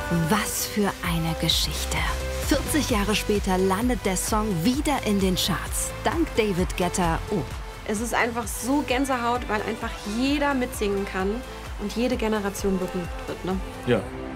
Was für eine Geschichte. 40 Jahre später landet der Song wieder in den Charts. Dank David Guetta. Oh. Es ist einfach so Gänsehaut, weil einfach jeder mitsingen kann und jede Generation berühmt wird, ne? Ja.